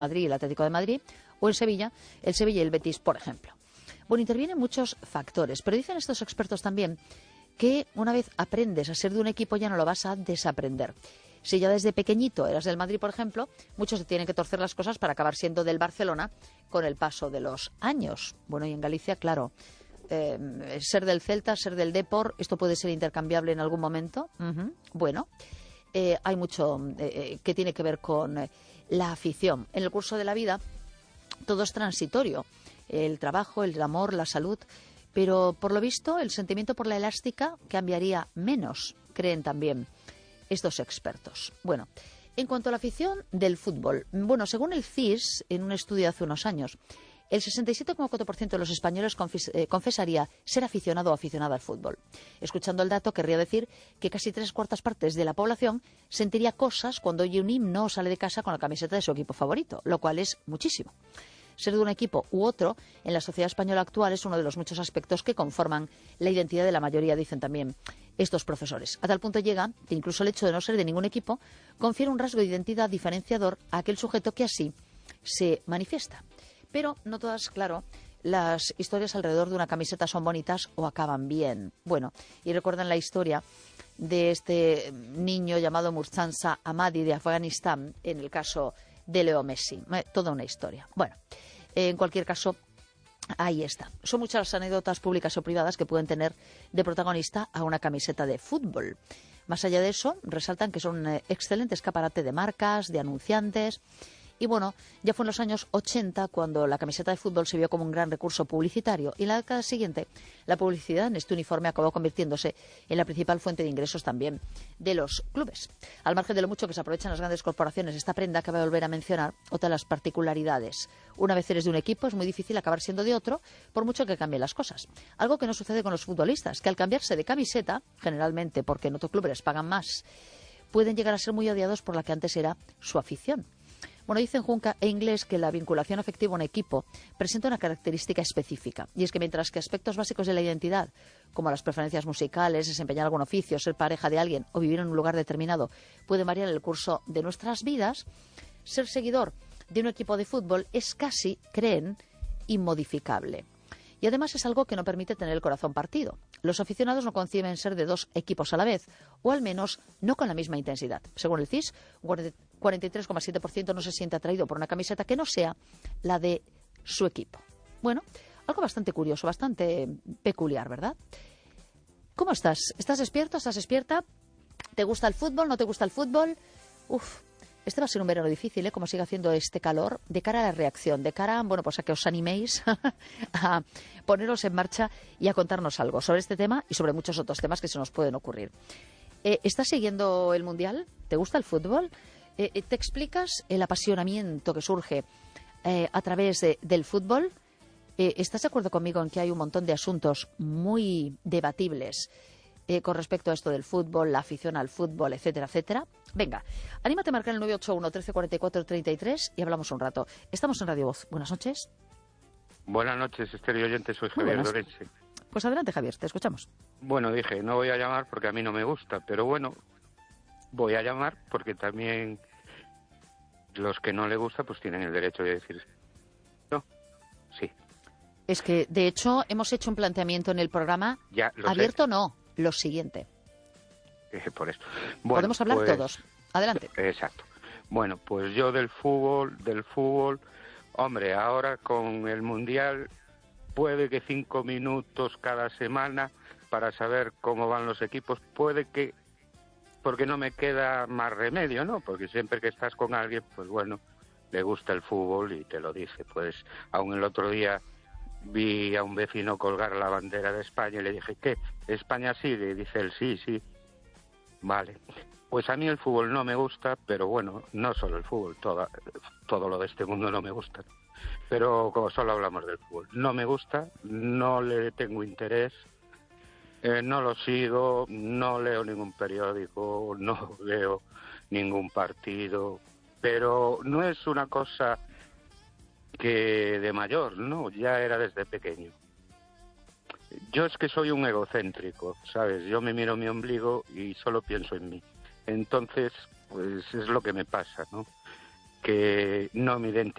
Madrid y el Atlético de Madrid, o en Sevilla, el Sevilla y el Betis, por ejemplo. Bueno, intervienen muchos factores, pero dicen estos expertos también que una vez aprendes a ser de un equipo ya no lo vas a desaprender. Si ya desde pequeñito eras del Madrid, por ejemplo, muchos se tienen que torcer las cosas para acabar siendo del Barcelona con el paso de los años. Bueno, y en Galicia, claro, ser del Celta, ser del Depor, esto puede ser intercambiable en algún momento. Bueno, hay mucho que tiene que ver con la afición. En el curso de la vida todo es transitorio, el trabajo, el amor, la salud, pero por lo visto el sentimiento por la elástica cambiaría menos, creen también estos expertos. Bueno, en cuanto a la afición del fútbol, bueno, según el CIS, en un estudio de hace unos años, el 67,4% de los españoles confesaría ser aficionado o aficionada al fútbol. Escuchando el dato, querría decir que casi 3/4 de la población sentiría cosas cuando oye un himno o sale de casa con la camiseta de su equipo favorito, lo cual es muchísimo. Ser de un equipo u otro en la sociedad española actual es uno de los muchos aspectos que conforman la identidad de la mayoría, dicen también estos profesores. A tal punto llega que incluso el hecho de no ser de ningún equipo confiere un rasgo de identidad diferenciador a aquel sujeto que así se manifiesta. Pero no todas, claro, las historias alrededor de una camiseta son bonitas o acaban bien. Bueno, y recuerdan la historia de este niño llamado Murtaza Ahmadi de Afganistán, en el caso de Leo Messi. Toda una historia. Bueno, en cualquier caso, ahí está. Son muchas las anécdotas públicas o privadas que pueden tener de protagonista a una camiseta de fútbol. Más allá de eso, resaltan que son un excelente escaparate de marcas, de anunciantes. Y bueno, ya fue en los años 80 cuando la camiseta de fútbol se vio como un gran recurso publicitario y en la década siguiente la publicidad en este uniforme acabó convirtiéndose en la principal fuente de ingresos también de los clubes. Al margen de lo mucho que se aprovechan las grandes corporaciones esta prenda, acaba de volver a mencionar otra de las particularidades. Una vez eres de un equipo es muy difícil acabar siendo de otro por mucho que cambien las cosas. Algo que no sucede con los futbolistas, que al cambiarse de camiseta, generalmente porque en otro club les pagan más, pueden llegar a ser muy odiados por la que antes era su afición. Bueno, dicen Junca e Inglés que la vinculación afectiva a un equipo presenta una característica específica. Y es que mientras que aspectos básicos de la identidad, como las preferencias musicales, desempeñar algún oficio, ser pareja de alguien o vivir en un lugar determinado, pueden variar en el curso de nuestras vidas, ser seguidor de un equipo de fútbol es casi, creen, inmodificable. Y además es algo que no permite tener el corazón partido. Los aficionados no conciben ser de dos equipos a la vez, o al menos no con la misma intensidad. Según el CIS, un 43,7% no se siente atraído por una camiseta que no sea la de su equipo. Bueno, algo bastante curioso, bastante peculiar, ¿verdad? ¿Cómo estás? ¿Estás despierto? ¿Estás despierta? ¿Te gusta el fútbol? ¿No te gusta el fútbol? Este va a ser un verano difícil, como sigue haciendo este calor, de cara a la reacción, de cara, bueno, pues a que os animéis a poneros en marcha y a contarnos algo sobre este tema y sobre muchos otros temas que se nos pueden ocurrir. ¿Estás siguiendo el Mundial? ¿Te gusta el fútbol? ¿Te explicas el apasionamiento que surge a través del fútbol? ¿Estás de acuerdo conmigo en que hay un montón de asuntos muy debatibles con respecto a esto del fútbol, la afición al fútbol, etcétera, etcétera? Venga, anímate a marcar el 981 1344 33 y hablamos un rato. Estamos en Radio Voz. Buenas noches. Buenas noches, estéreo oyente, soy Javier Dorense. Pues adelante, Javier, te escuchamos. Bueno, dije, no voy a llamar porque a mí no me gusta, pero bueno, voy a llamar porque también los que no le gusta pues tienen el derecho de decir no, sí. Es que, de hecho, hemos hecho un planteamiento en el programa ya, abierto, no, lo siguiente. Por eso. Bueno, podemos hablar todos. Adelante. Exacto. Bueno, pues yo del fútbol, hombre, ahora con el Mundial puede que 5 minutos cada semana para saber cómo van los equipos, puede que, porque no me queda más remedio, ¿no? Porque siempre que estás con alguien, pues bueno, le gusta el fútbol y te lo dice. Pues aún el otro día vi a un vecino colgar la bandera de España y le dije, ¿qué? ¿España sigue? Y dice él, sí. Vale. Pues a mí el fútbol no me gusta, pero bueno, no solo el fútbol, todo lo de este mundo no me gusta. Pero como solo hablamos del fútbol, no me gusta, no le tengo interés, no lo sigo, no leo ningún periódico, no veo ningún partido, pero no es una cosa que de mayor, no, ya era desde pequeño. Yo es que soy un egocéntrico, ¿sabes? Yo me miro mi ombligo y solo pienso en mí. Entonces, pues es lo que me pasa, ¿no? Que no me identifico